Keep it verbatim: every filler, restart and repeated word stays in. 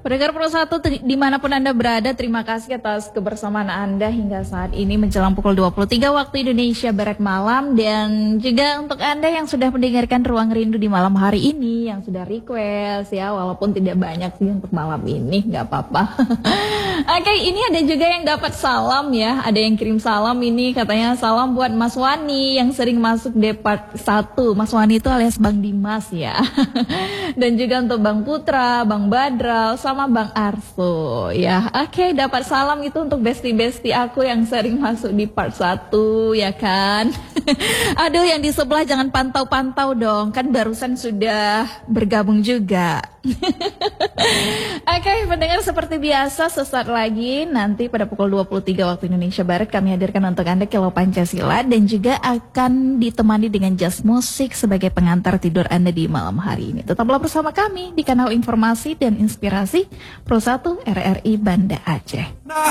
Pendengar Pro satu dimanapun Anda berada, terima kasih atas kebersamaan Anda hingga saat ini menjelang pukul dua puluh tiga waktu Indonesia Barat malam. Dan juga untuk Anda yang sudah mendengarkan Ruang Rindu di malam hari ini, yang sudah request ya, walaupun tidak banyak sih untuk malam ini, nggak apa-apa. Oke, ini ada juga yang dapat salam ya, ada yang kirim salam ini, katanya salam buat Mas Wani yang sering masuk Depart satu. Mas Wani itu alias Bang Dimas ya. Dan juga untuk Bang Putra, Bang Badral, sama Bang Arso ya. Oke, dapat salam itu untuk besti-besti aku yang sering masuk di part satu ya kan. Aduh, yang di sebelah jangan pantau-pantau dong, kan barusan sudah bergabung juga. Oke, pendengar, seperti biasa sesaat lagi nanti pada pukul dua puluh tiga waktu Indonesia Barat kami hadirkan untuk Anda Kilo Pancasila, dan juga akan ditemani dengan jazz musik sebagai pengantar tidur Anda di malam hari ini. Tetaplah bersama kami di kanal informasi dan inspirasi Pro satu R R I Banda Aceh.